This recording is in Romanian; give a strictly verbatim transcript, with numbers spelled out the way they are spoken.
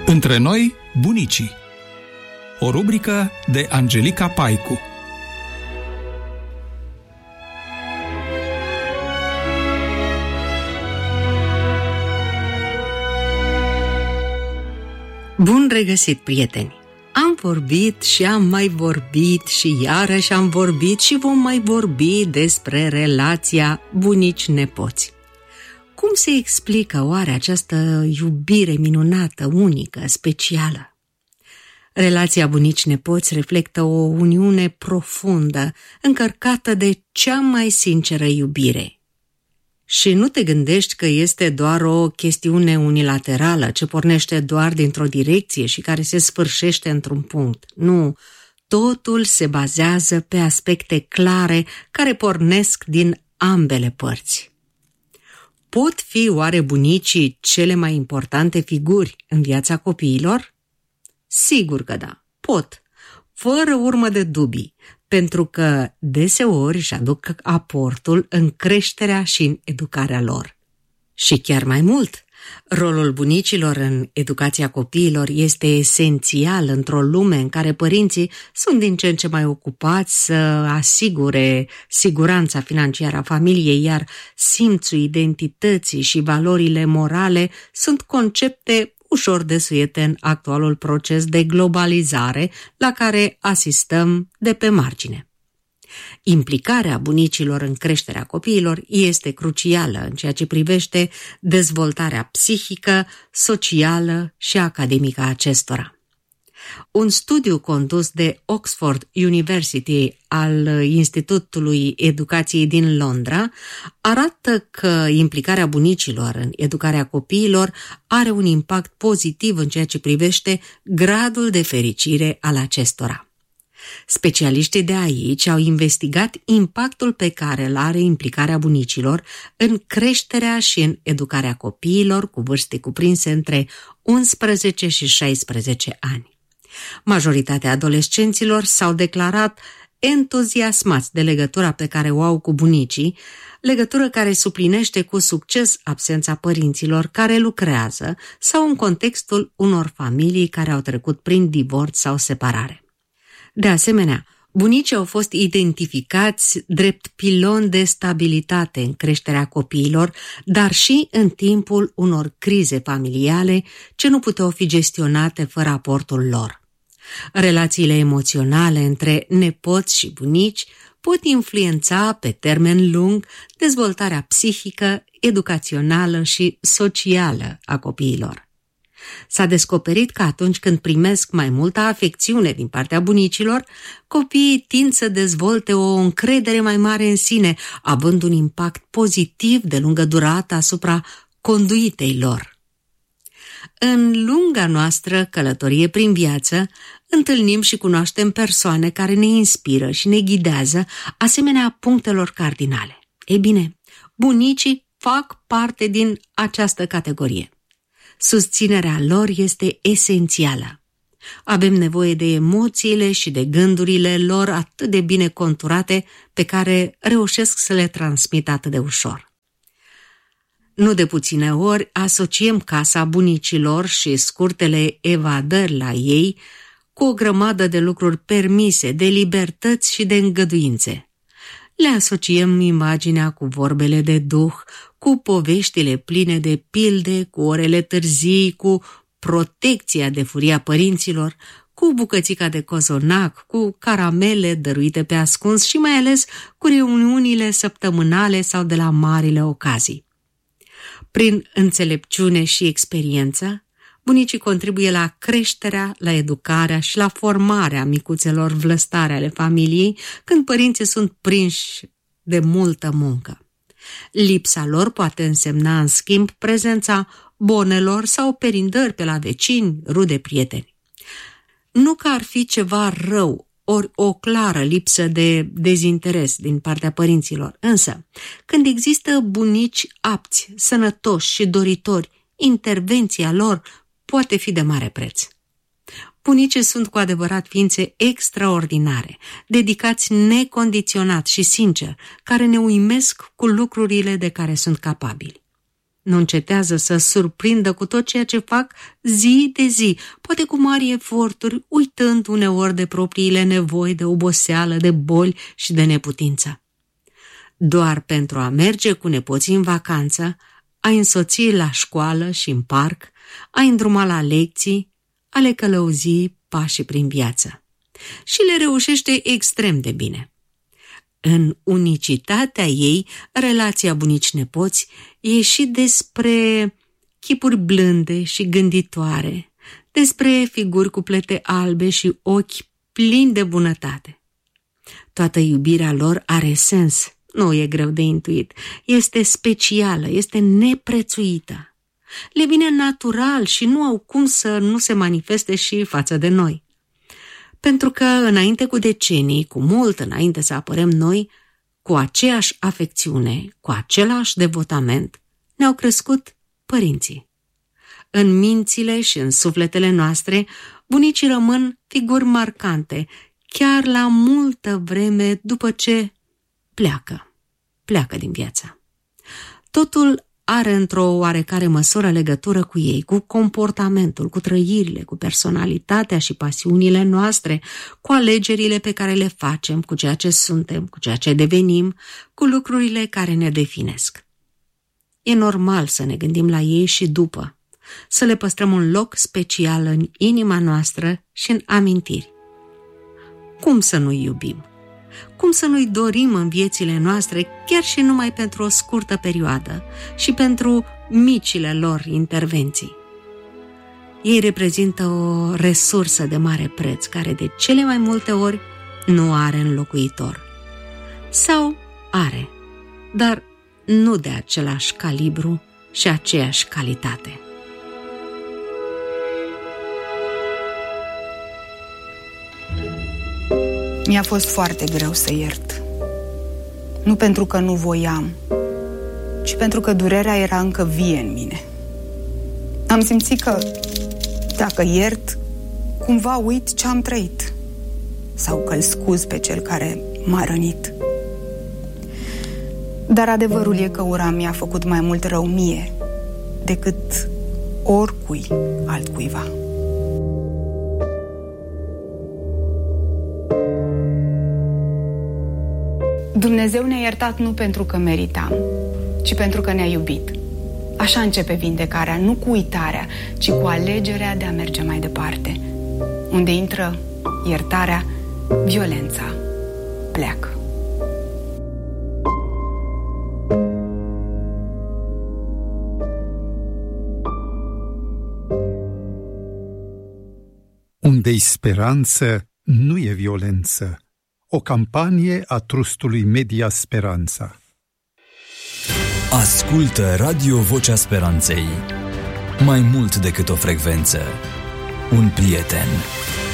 Între noi, bunicii. O rubrică de Angelica Paicu. Bun regăsit, prieteni! Am vorbit și am mai vorbit și iarăși am vorbit și vom mai vorbi despre relația bunici-nepoți. Cum se explică oare această iubire minunată, unică, specială? Relația bunici-nepoți reflectă o uniune profundă, încărcată de cea mai sinceră iubire. Și nu te gândești că este doar o chestiune unilaterală, ce pornește doar dintr-o direcție și care se sfârșește într-un punct. Nu, totul se bazează pe aspecte clare care pornesc din ambele părți. Pot fi oare bunicii cele mai importante figuri în viața copiilor? Sigur că da, pot, fără urmă de dubii, pentru că deseori își aduc aportul în creșterea și în educarea lor. Și chiar mai mult, rolul bunicilor în educația copiilor este esențial într-o lume în care părinții sunt din ce în ce mai ocupați să asigure siguranța financiară a familiei, iar simțul identității și valorile morale sunt concepte ușor desuiete în actualul proces de globalizare la care asistăm de pe margine. Implicarea bunicilor în creșterea copiilor este crucială în ceea ce privește dezvoltarea psihică, socială și academică a acestora. Un studiu condus de Oxford University al Institutului Educației din Londra arată că implicarea bunicilor în educarea copiilor are un impact pozitiv în ceea ce privește gradul de fericire al acestora. Specialiștii de aici au investigat impactul pe care îl are implicarea bunicilor în creșterea și în educarea copiilor cu vârste cuprinse între unsprezece și șaisprezece ani. Majoritatea adolescenților s-au declarat entuziasmați de legătura pe care o au cu bunicii, legătură care suplinește cu succes absența părinților care lucrează sau în contextul unor familii care au trecut prin divorț sau separare. De asemenea, bunicii au fost identificați drept pilon de stabilitate în creșterea copiilor, dar și în timpul unor crize familiale ce nu puteau fi gestionate fără aportul lor. Relațiile emoționale între nepoți și bunici pot influența pe termen lung dezvoltarea psihică, educațională și socială a copiilor. S-a descoperit că atunci când primesc mai multă afecțiune din partea bunicilor, copiii tind să dezvolte o încredere mai mare în sine, având un impact pozitiv de lungă durată asupra conduitei lor. În lunga noastră călătorie prin viață, întâlnim și cunoaștem persoane care ne inspiră și ne ghidează asemenea punctelor cardinale. Ei bine, bunicii fac parte din această categorie. Susținerea lor este esențială. Avem nevoie de emoțiile și de gândurile lor atât de bine conturate pe care reușesc să le transmit atât de ușor. Nu de puține ori asociem casa bunicilor și scurtele evadări la ei cu o grămadă de lucruri permise, de libertăți și de îngăduințe. Le asociem imaginea cu vorbele de duh, cu poveștile pline de pilde, cu orele târzii, cu protecția de furia părinților, cu bucățica de cozonac, cu caramele dăruite pe ascuns și mai ales cu reuniunile săptămânale sau de la marile ocazii. Prin înțelepciune și experiență, bunicii contribuie la creșterea, la educarea și la formarea micuțelor vlăstare ale familiei când părinții sunt prinși de multă muncă. Lipsa lor poate însemna, în schimb, prezența bonelor sau perindări pe la vecini, rude, prieteni. Nu că ar fi ceva rău ori o clară lipsă de dezinteres din partea părinților, însă, când există bunici apți, sănătoși și doritori, intervenția lor poate fi de mare preț. Bunicii sunt cu adevărat ființe extraordinare, dedicați necondiționat și sincer, care ne uimesc cu lucrurile de care sunt capabili. Nu încetează să surprindă cu tot ceea ce fac zi de zi, poate cu mari eforturi, uitând uneori de propriile nevoi, de oboseală, de boli și de neputință. Doar pentru a merge cu nepoții în vacanță, a însoți la școală și în parc, a îndruma la lecții, a le călăuzi pașii prin viață. Și le reușește extrem de bine. În unicitatea ei, relația bunici-nepoți e și despre chipuri blânde și gânditoare, despre figuri cu plete albe și ochi plini de bunătate. Toată iubirea lor are sens, nu e greu de intuit, este specială, este neprețuită. Le vine natural și nu au cum să nu se manifeste și față de noi. Pentru că înainte cu decenii, cu mult înainte să apărăm noi, cu aceeași afecțiune, cu același devotament, ne-au crescut părinții. În mințile și în sufletele noastre, bunicii rămân figuri marcante, chiar la multă vreme după ce pleacă, pleacă din viață. Totul are într-o oarecare măsură legătură cu ei, cu comportamentul, cu trăirile, cu personalitatea și pasiunile noastre, cu alegerile pe care le facem, cu ceea ce suntem, cu ceea ce devenim, cu lucrurile care ne definesc. E normal să ne gândim la ei și după, să le păstrăm un loc special în inima noastră și în amintiri. Cum să nu-i iubim? Cum să nu-i dorim în viețile noastre, chiar și numai pentru o scurtă perioadă și pentru micile lor intervenții? Ei reprezintă o resursă de mare preț, care de cele mai multe ori nu are înlocuitor. Sau are, dar nu de același calibru și aceeași calitate. Mi-a fost foarte greu să iert. Nu pentru că nu voiam, ci pentru că durerea era încă vie în mine. Am simțit că, dacă iert, cumva uit ce am trăit sau că îl scuz pe cel care m-a rănit. Dar adevărul e că ura mi-a făcut mai mult rău mie decât oricui altcuiva. Dumnezeu ne-a iertat nu pentru că meritam, ci pentru că ne-a iubit. Așa începe vindecarea, nu cu uitarea, ci cu alegerea de a merge mai departe. Unde intră iertarea, violența pleacă. Unde-i speranță, nu e violență. O campanie a trustului Media Speranța. Ascultă Radio Vocea Speranței. Mai mult decât o frecvență, un prieten.